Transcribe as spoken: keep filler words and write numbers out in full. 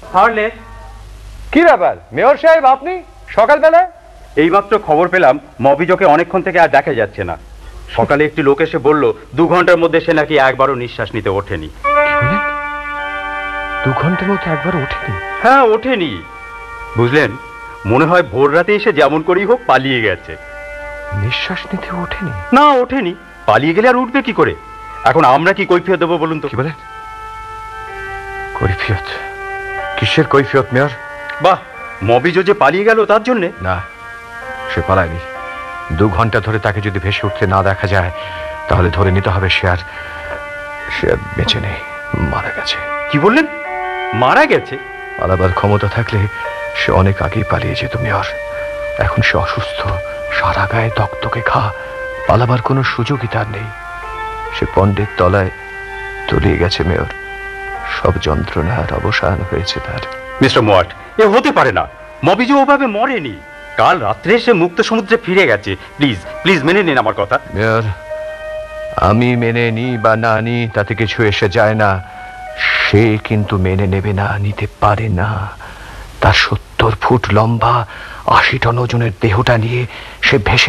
হারলে। কি ব্যাপার মেয়র সাহেব, আপনি সকালবেলা? এইমাত্র খবর পেলাম মবিজকে অনেকক্ষণ থেকে আর দেখা যাচ্ছে না। সকালে একটি লোক এসে বলল দু ঘন্টার মধ্যে সে নাকি একবারও নিঃশ্বাস নিতে ওঠেনি। দু ঘন্টার মধ্যে একবার ওঠেনি? হ্যাঁ, ওঠেনি। বুঝলেন, মনে হয় ভোর রাতে এসে যেমন করেই হোক পালিয়ে গেছে। নিঃশ্বাস নিতে ওঠেনি? না, ওঠেনি। পালিয়ে গেলে আর উঠবে কি করে? এখন আমরা কি কৈফিয়ত দেবো বলুন তো? কি বলেন? কৈফিয়ত? কিসের কৈফিয়ত মেয়র? বাহ, মবিজো যে পালিয়ে গেল তার জন্যে? না, সে পালায়নি। দু ঘন্টা ধরে তাকে যদি ভেসে উঠতে না দেখা যায় তাহলে ধরে নিতে হবে সে আর সে আর বেঁচে নেই, মারা গেছে। কি বললেন? মারা গেছে? পালাবার ক্ষমতা থাকলে সে অনেক আগেই পালিয়ে যেত মেয়র। এখন সে অসুস্থ, সারা গায়ে তক্তকে ঘা, পালাবার কোনো সুযোগই তার নেই। সে পণ্ডিত তলায় তলিয়ে গেছে মেয়র। সব যন্ত্রণার অবসান হয়েছে তার। মিস্টার মোয়াট, এ হতে পারে না। মবিজো ওভাবে মরেনি। কাল রাত্রে সে মুক্ত সমুদ্রে ফিরে গেছে। প্লিজ প্লিজ মেনে নিন আমার কথা। মেয়র, আমি মেনে নি বা না নি তাতে কিছু এসে যায় না। সে কিন্তু মেনে নেবে না, নিতে পারে না। তার সত্তর ফুট লম্বা, আশি টন ওজনের দেহটা নিয়ে সে ভেসে